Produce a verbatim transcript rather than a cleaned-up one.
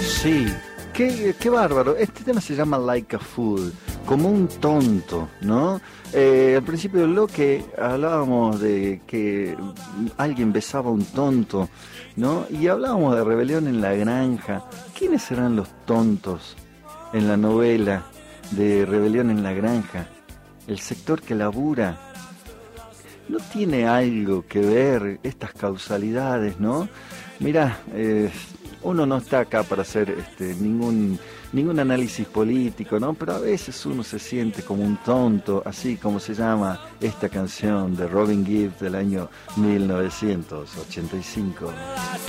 Sí, qué, qué bárbaro. Este tema se llama Like a Fool, como un tonto, ¿no? Eh, al principio del bloque hablábamos de que alguien besaba a un tonto, ¿no? Y hablábamos de Rebelión en la Granja. ¿Quiénes serán los tontos en la novela de Rebelión en la Granja? El sector que labura. ¿No tiene algo que ver estas causalidades, no? Mirá, eh, uno no está acá para hacer este, ningún, ningún análisis político, ¿no? Pero a veces uno se siente como un tonto, así como se llama esta canción de Robin Gibb del año mil novecientos ochenta y cinco.